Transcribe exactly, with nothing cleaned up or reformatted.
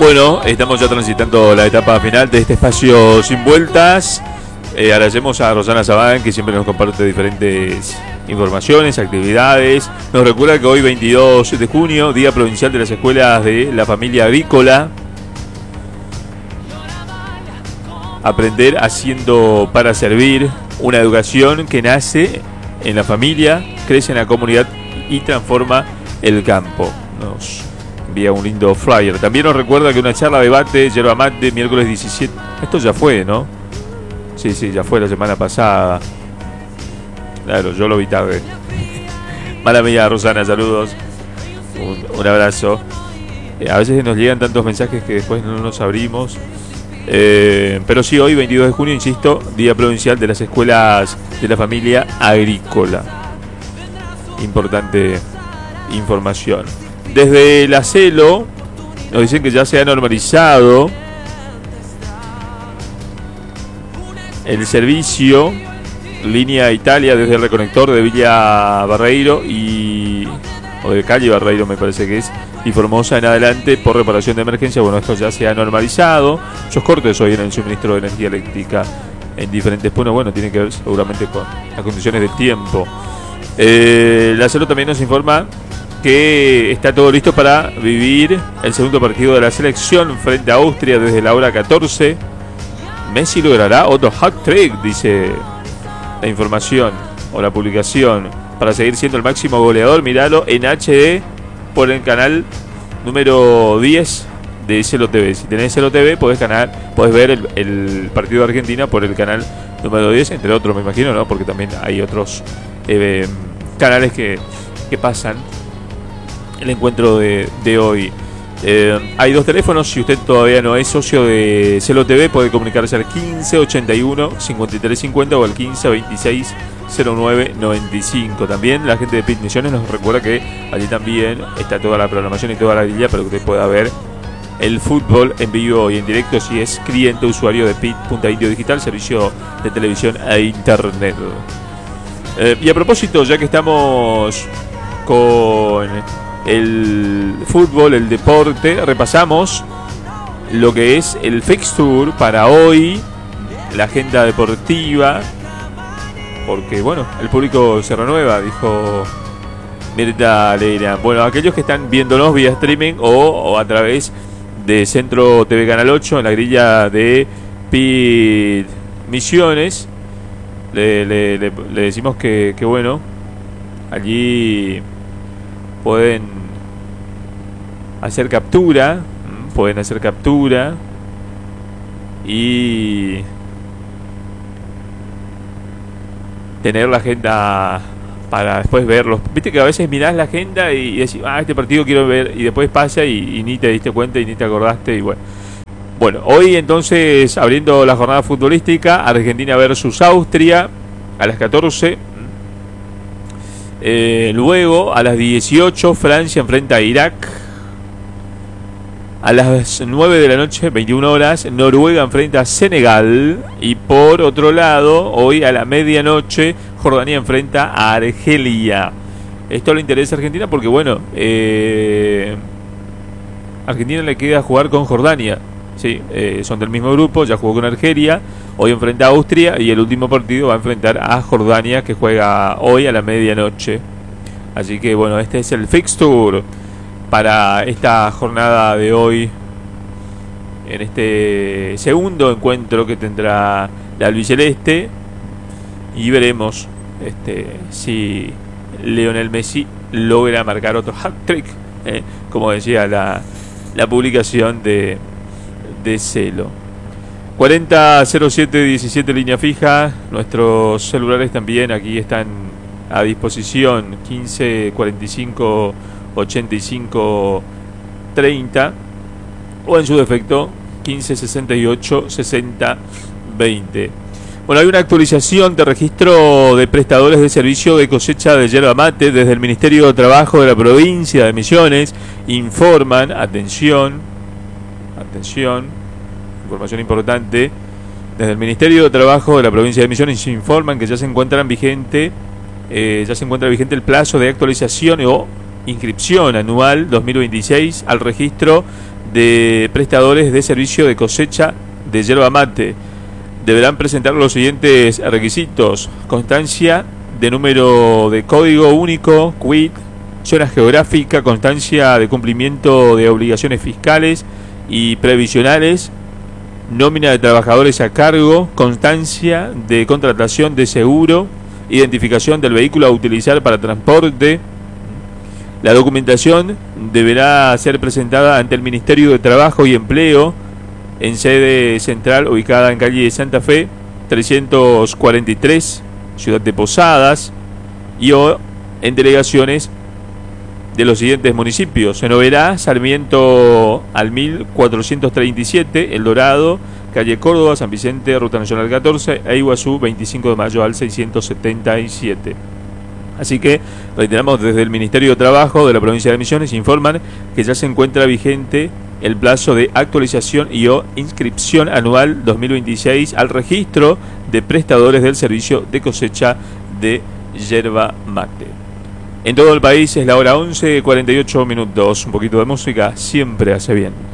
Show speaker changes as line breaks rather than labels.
Bueno, estamos ya transitando la etapa final de este espacio sin vueltas. Eh, agradecemos a Rosana Sabán, que siempre nos comparte diferentes informaciones, actividades. Nos recuerda que hoy, veintidós de junio, Día Provincial de las Escuelas de la Familia Agrícola. Aprender haciendo para servir, una educación que nace en la familia, crece en la comunidad y transforma el campo. Nos envía un lindo flyer. También nos recuerda que una charla, debate, yerba mate, miércoles diecisiete. Esto ya fue, ¿no? Sí, sí, ya fue la semana pasada. Claro, yo lo vi tarde. Mala mía, Rosana, saludos. Un, un abrazo. Eh, a veces nos llegan tantos mensajes que después no nos abrimos. Eh, pero sí, hoy, veintidós de junio, insisto, Día Provincial de las Escuelas de la Familia Agrícola. Importante información. Desde la CELO nos dicen que ya se ha normalizado el servicio línea Italia desde el reconector de Villa Barreiro y o de calle Barreiro, me parece que es, y Formosa en adelante por reparación de emergencia. Bueno, esto ya se ha normalizado. Muchos cortes hoy en el suministro de energía eléctrica en diferentes puntos. Bueno, tiene que ver seguramente con las condiciones del tiempo. Eh, la CELO también nos informa que está todo listo para vivir el segundo partido de la selección frente a Austria desde la hora catorce. Messi logrará otro hat-trick, dice la información o la publicación, para seguir siendo el máximo goleador. Míralo en H D por el canal número diez de CELO T V. Si tenés CELO T V podés, ganar, podés ver el, el partido de Argentina por el canal número diez, entre otros, me imagino, ¿no? Porque también hay otros eh, canales que, que pasan el encuentro de, de hoy. Eh, hay dos teléfonos. Si usted todavía no es socio de CELO T V, puede comunicarse al quince ochenta y uno cincuenta y tres cincuenta o al quince veintiséis cero nueve noventa y cinco. También la gente de Pit Misiones nos recuerda que allí también está toda la programación y toda la grilla para que usted pueda ver el fútbol en vivo y en directo si es cliente usuario de Pit Punta Indio Digital, servicio de televisión e internet. Eh, y a propósito, ya que estamos con el fútbol, el deporte, repasamos lo que es el fixture para hoy, la agenda deportiva, porque bueno, el público se renueva, dijo Mirta Leira. Bueno, aquellos que están viéndonos vía streaming o, o a través de Centro T V Canal ocho en la grilla de Pit Misiones, le, le, le, le decimos que, que bueno, allí pueden hacer captura, pueden hacer captura y tener la agenda para después verlos. Viste que a veces mirás la agenda y decís, ah, este partido quiero ver, y después pasa y, y ni te diste cuenta y ni te acordaste y bueno. Bueno, hoy entonces, abriendo la jornada futbolística, Argentina versus Austria a las catorce. Eh, luego, a las dieciocho, Francia enfrenta a Irak. A las nueve de la noche, veintiuna horas, Noruega enfrenta a Senegal. Y por otro lado, hoy a la medianoche, Jordania enfrenta a Argelia. Esto le interesa a Argentina porque, bueno, eh, Argentina le queda jugar con Jordania. Sí, eh, son del mismo grupo, ya jugó con Argelia. Hoy enfrenta a Austria y el último partido va a enfrentar a Jordania, que juega hoy a la medianoche. Así que bueno, este es el fixture para esta jornada de hoy, en este segundo encuentro que tendrá la albiceleste, y veremos este, si Lionel Messi logra marcar otro hat-trick, eh, como decía la, la publicación de, de CELO. cuarenta cero siete diecisiete línea fija. Nuestros celulares también aquí están a disposición. Quince cuarenta y cinco ochenta y cinco treinta o en su defecto quince sesenta y ocho sesenta veinte. Bueno, hay una actualización de registro de prestadores de servicio de cosecha de yerba mate desde el Ministerio de Trabajo de la provincia de Misiones. Informan, atención, atención, información importante, desde el Ministerio de Trabajo de la provincia de Misiones informan que ya se encuentran vigente, eh, ya se encuentra vigente el plazo de actualización o inscripción anual dos mil veintiséis al registro de prestadores de servicio de cosecha de yerba mate. Deberán presentar los siguientes requisitos: constancia de número de código único, C U I T, zona geográfica, constancia de cumplimiento de obligaciones fiscales y previsionales, nómina de trabajadores a cargo, constancia de contratación de seguro, identificación del vehículo a utilizar para transporte. La documentación deberá ser presentada ante el Ministerio de Trabajo y Empleo en sede central ubicada en calle Santa Fe trescientos cuarenta y tres, Ciudad de Posadas, y o en delegaciones de los siguientes municipios: en Oberá, Sarmiento al mil cuatrocientos treinta y siete, El Dorado, calle Córdoba, San Vicente, Ruta Nacional catorce, e Iguazú, veinticinco de mayo al seiscientos setenta y siete. Así que, reiteramos, desde el Ministerio de Trabajo de la provincia de Misiones informan que ya se encuentra vigente el plazo de actualización y o inscripción anual dos mil veintiséis al registro de prestadores del servicio de cosecha de yerba mate. En todo el país es la hora once cuarenta y ocho minutos. Un poquito de música siempre hace bien.